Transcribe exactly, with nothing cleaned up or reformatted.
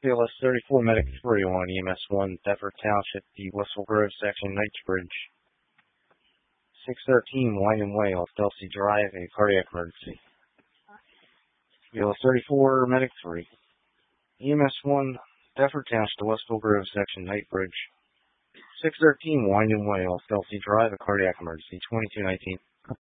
B L S thirty-four, Medic three one, E M S one, Deptford Township, the Westfield Grove section, Knightsbridge. six thirteen, Winding Way off Delsey Drive, a cardiac emergency. B L S thirty-four, Medic three. E M S one, Deptford Township, the Westfield Grove section, Knightsbridge. six thirteen, Winding Way off Delsey Drive, a cardiac emergency. twenty-two nineteen.